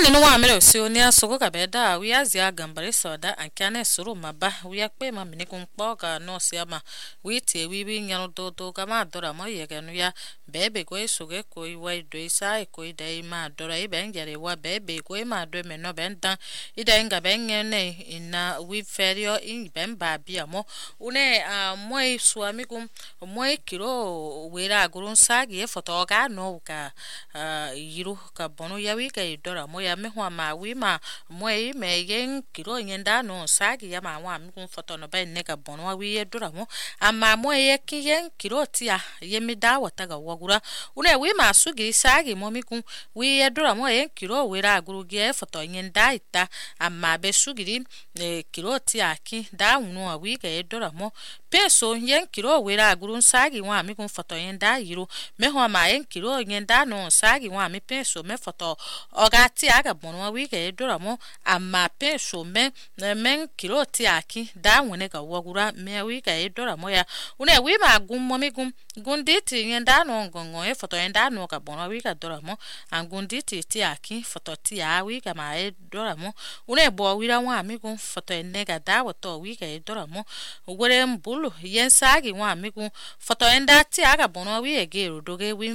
Nini no wa mere si oni asoko ka beda wi azia gambare soda ankane suru maba wi akpe ma mini kumpo ka no siama wi tie wi nyano do ka ma dora mo yega no ya bebe ko esuge ko wi do isa ko dai ma dora i ben jare wa bebe ko ma do me no benta ida nga ben ne ina wi ferio in ben ba bia mo une mo suami kum mo kiro wera gurun sagi e foto ga no ka yiru ka bono ya wi ka dora mo ya me ho ma wi ma mo me yen kiro nyenda no sagi ya ma wa mi kum foto no ben ne ka bono wi e dora mo ama mo ye ki yen kiro tia ye mi da wata ga wagura une wi ma sugi sagi mo mi kum wi e dora mo yen kiro wera guru ge foto nyenda ita ama be sugiri kiro tia ki da unu wi ka e dora mo peso yen kiro wera gurun sagi wa mi kum foto nyenda yiru me ho ma yen kiro nyenda no sagi wa mi peso me foto ogati aga bono wi ke dora mo amma peso men kiro ti aki da wone ka wogura me wi ka dora mo ya une wi ma gum mo mi gun diti nyenda no ngongo e foto nyenda no ka bono wi ka dora mo angun diti ti aki foto ti a wi ka ma dora mo une bo wi ra wa mi gun foto nega da woto wi ka dora mo wore mbulu yen sagi wa mi gun foto nyenda ti aga bono wi e ge rodoge wi